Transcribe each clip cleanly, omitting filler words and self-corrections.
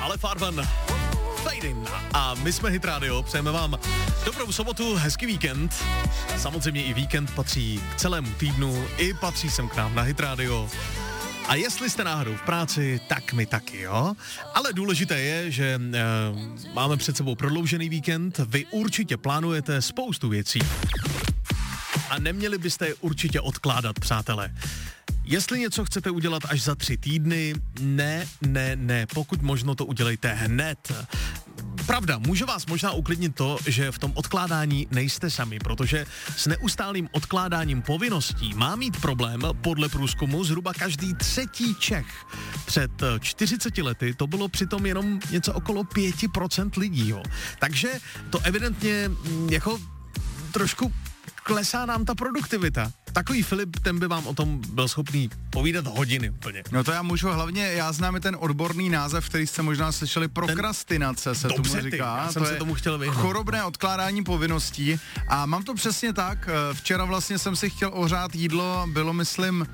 Ale Farvan, Fade In. A my jsme Hit Radio, přejeme vám dobrou sobotu, hezký víkend. Samozřejmě i víkend patří k celému týdnu, i patří sem k nám na Hit Radio. A jestli jste náhodou v práci, tak my taky, jo? Ale důležité je, že máme před sebou prodloužený víkend, vy určitě plánujete spoustu věcí. A neměli byste je určitě odkládat, přátelé. Jestli něco chcete udělat až za 3 týdny, ne, pokud možno to udělejte hned. Pravda, může vás možná uklidnit to, že v tom odkládání nejste sami, protože s neustálým odkládáním povinností má mít problém podle průzkumu zhruba každý 3. Čech. Před 40 lety to bylo přitom jenom něco okolo 5% lidí, jo. Takže to evidentně jako trošku klesá nám ta produktivita. Takový Filip, ten by vám o tom byl schopný povídat hodiny úplně. No to já můžu, hlavně já znám ten odborný název, který jste možná slyšeli, prokrastinace se tomu říká. Já jsem se tomu chtěl vyhnout. Chorobné odkládání povinností a mám to přesně tak, včera vlastně jsem si chtěl ohřát jídlo, bylo myslím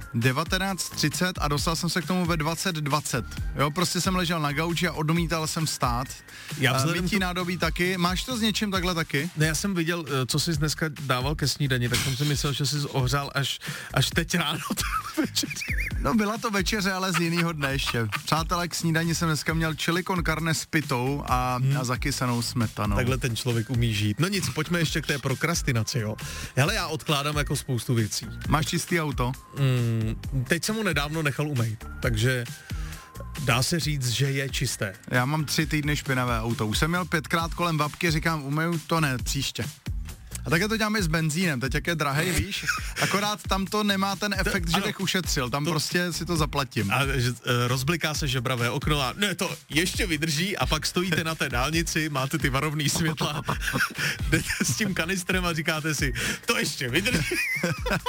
19:30 a dostal jsem se k tomu ve 20:20. Jo, prostě jsem ležel na gauči a odmítal jsem stát. Mytí nádobí taky. Máš to s něčím takhle taky? Ne, já jsem viděl, co jsi dneska dával ke snídani, tak jsem si myslel, že jsi ohřál až teď ráno. No byla to večeře, ale z jinýho dne ještě. Přátelé, k snídani jsem dneska měl chili con carne s pitou a zakysanou smetanou. Takhle ten člověk umí žít. No nic, pojďme ještě k té prokrastinaci, jo. Hele, já odkládám jako spoustu věcí. Máš čistý auto? Teď jsem ho nedávno nechal umýt, takže dá se říct, že je čisté. Já mám 3 týdny špinavé auto. Už jsem měl 5krát kolem babky, říkám, umyju to ne, příště. A také to děláme s benzínem, teď jak je drahej, víš, akorát tam to nemá ten efekt, že bych ušetřil, tam prostě si to zaplatím. A rozbliká se žebravé okno a ne, to ještě vydrží a pak stojíte na té dálnici, máte ty varovný světla, jdete s tím kanistrem a říkáte si, to ještě vydrží.